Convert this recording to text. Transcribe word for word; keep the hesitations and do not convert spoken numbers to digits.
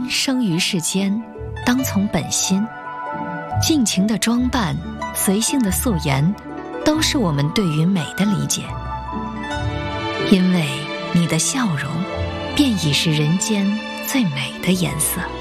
人生于世间，当从本心。尽情的装扮，随性的素颜，都是我们对于美的理解。因为你的笑容，便已是人间最美的颜色。